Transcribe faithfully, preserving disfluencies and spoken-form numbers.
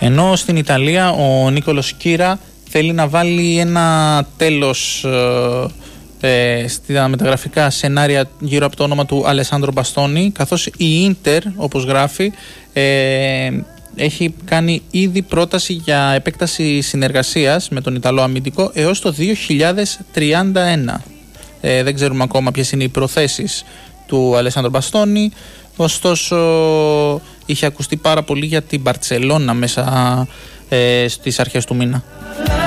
Ενώ στην Ιταλία ο Νίκολος Κύρα θέλει να βάλει ένα τέλος ε, στα μεταγραφικά σενάρια γύρω από το όνομα του Αλεσάνδρο Μπαστόνι, καθώς η Ίντερ, όπως γράφει, ε, έχει κάνει ήδη πρόταση για επέκταση συνεργασίας με τον Ιταλό αμυντικό έως το δύο χιλιάδες τριάντα ένα. Ε, δεν ξέρουμε ακόμα ποιες είναι οι προθέσεις του Αλεσάνδρο Μπαστόνι, ωστόσο είχε ακουστεί πάρα πολύ για την Μπαρτσελώνα μέσα ε, στις αρχές του μήνα.